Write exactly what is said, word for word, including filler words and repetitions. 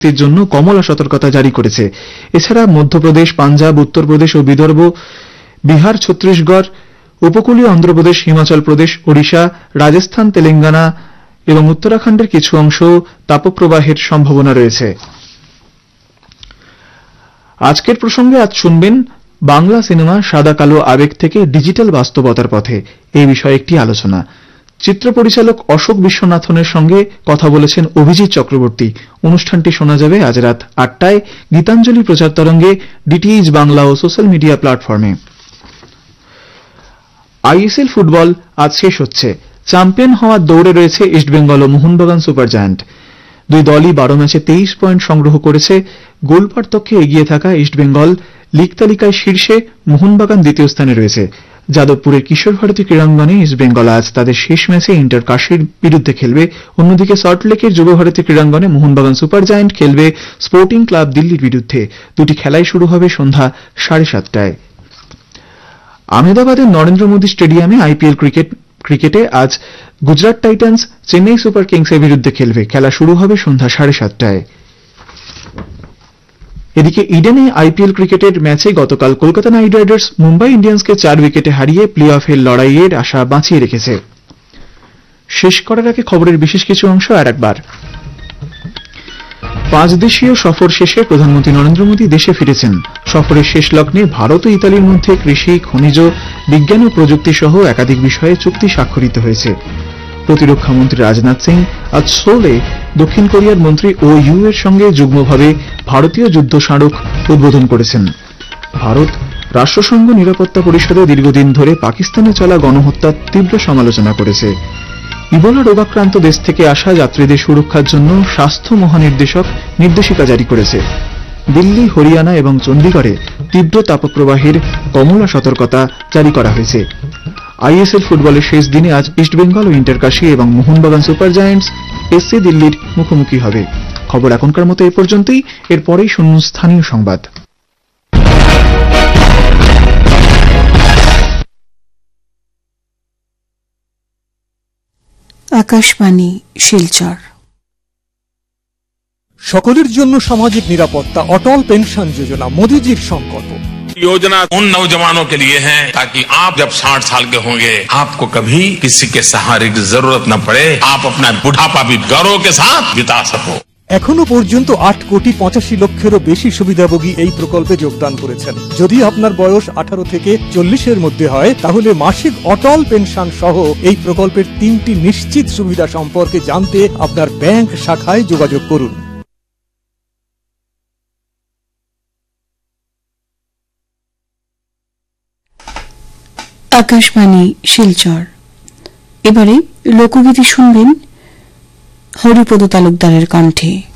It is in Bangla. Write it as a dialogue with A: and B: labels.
A: এর জন্য কমলা সতর্কতা জারি করেছে। এছাড়া মধ্যপ্রদেশ, পাঞ্জাব, উত্তরপ্রদেশ ও বিদর্ভ, বিহার, ছত্তিশগড়, উপকূলীয় অন্ধ্রপ্রদেশ, হিমাচল প্রদেশ, ওড়িশা, রাজস্থান, তেলেঙ্গানা এবং উত্তরাখণ্ডের কিছু অংশ তাপপ্রবাহের সম্ভাবনা রয়েছে। আজকের প্রসঙ্গে আজ শুনবেন বাংলা সিনেমা সাদা কালো আবেগ থেকে ডিজিটাল বাস্তবতার পথে, এই বিষয়ে একটি আলোচনা। চিত্র পরিচালক অশোক বিশ্বনাথনের সঙ্গে কথা বলেছেন অভিজিৎ চক্রবর্তী। অনুষ্ঠানটি শোনা যাবে আজ রাত আটটায় গীতাঞ্জলি প্রচার তরঙ্গে, ডিটিএইচ বাংলা ও সোশ্যাল মিডিয়া প্ল্যাটফর্মে। আইএসএল ফুটবল আজ শেষ হচ্ছে। চ্যাম্পিয়ন হওয়ার দৌড়ে রয়েছে ইস্টবেঙ্গল ও মোহনবাগান সুপার জায়ান্ট। দুই দলই বারো ম্যাচে তেইশ পয়েন্ট সংগ্রহ করেছে। গোল পার্থক্যে এগিয়ে থাকা ইস্টবেঙ্গল লিগ তালিকায় শীর্ষে, মোহনবাগান দ্বিতীয় স্থানে রয়েছে। যাদবপুরের কিশোর ভারতী ক্রীড়াঙ্গনে ইস্টবেঙ্গল আজ তাদের শেষ ম্যাচে ইন্টার কাশীর বিরুদ্ধে খেলবে। অন্যদিকে সল্টলেকের যুব ভারতী ক্রীড়াঙ্গনে মোহনবাগান সুপার জায়ান্ট খেলবে স্পোর্টিং ক্লাব দিল্লির বিরুদ্ধে। দুটি খেলাই শুরু হবে সন্ধ্যা সাড়ে সাতটায়। আহমেদাবাদের নরেন্দ্র মোদী স্টেডিয়ামে আইপিএল ক্রিকেট ক্রিকেটে আজ গুজরাট টাইটান্স চেন্নাই সুপার কিংসের বিরুদ্ধে খেলবে। খেলা শুরু হবে সন্ধ্যা সাড়ে সাতটায়। এদিকে ইডেনে আইপিএল ক্রিকেটের ম্যাচে গতকাল কলকাতা নাইট রাইডার্স মুম্বাই ইন্ডিয়ান্সকে চার উইকেটে হারিয়ে প্লে অফের লড়াইয়ের আশা বাঁচিয়ে রেখেছে। শেষ করার আগে খবরের বিশেষ কিছু অংশ আর একবার। পাঁচ দেশীয় সফর শেষে প্রধানমন্ত্রী নরেন্দ্র মোদী দেশে ফিরেছেন। সফরের শেষ লগ্নে ভারত ও ইতালির মধ্যে কৃষি, খনিজ, বিজ্ঞান ও প্রযুক্তি সহ একাধিক বিষয়ে চুক্তি স্বাক্ষরিত হয়েছে। প্রতিরক্ষামন্ত্রী রাজনাথ সিং আজ সোলে দক্ষিণ কোরিয়ার মন্ত্রী ও ইউ এর সঙ্গে যুগ্মভাবে ভারতীয় যুদ্ধ স্মারক উদ্বোধন করেছেন। ভারত রাষ্ট্রসংঘ নিরাপত্তা পরিষদে দীর্ঘদিন ধরে পাকিস্তানে চলা গণহত্যার তীব্র সমালোচনা করেছে। ইবোলা রোগাক্রান্ত দেশ থেকে আসা যাত্রীদের সুরক্ষার জন্য স্বাস্থ্য মহানির্দেশক নির্দেশিকা জারি করেছে। দিল্লি, হরিয়ানা এবং চণ্ডীগড়ে তীব্র তাপপ্রবাহের কমলা সতর্কতা জারি করা হয়েছে। আইএসএল ফুটবলের শেষ দিনে আজ ইস্টবেঙ্গল ও ইন্টারকাশী এবং মোহনবাগান সুপার জায়ান্টস এসসি দিল্লির মুখোমুখি হবে। খবর এখনকার মতো এ পর্যন্তই। এরপরেই শুনুন স্থানীয় সংবাদ।
B: আকাশবাণী শিলচর।
C: সকলের জন্য সামাজিক নিরাপত্তা, অটল পেনশন যোজনা মোদীজির সংকল্প।
D: योजना उन नौजवानों के लिए है ताकि आप जब साठ साल के होंगे आपको कभी किसी के सहारे की जरूरत न पड़े, आप अपना बुढ़ापा भी गौरव के साथ बिता सको।
C: এখনো পর্যন্ত আট কোটি পঁচাশি লক্ষেরও বেশি সুবিধাভোগী এই প্রকল্পে যোগদান করেছেন। যদি আপনার বয়স আঠারো থেকে চল্লিশের মধ্যে হয় তাহলে মাসিক অটল পেনশন সহ এই প্রকল্পের তিনটি নিশ্চিত সুবিধা সম্পর্কে জানতে আপনার ব্যাংক শাখায় যোগাযোগ করুন।
B: আকাশবাণী শিলচর। এবারে লোকগীতি শুনবেন হরিপদ তালুকদারের কণ্ঠে।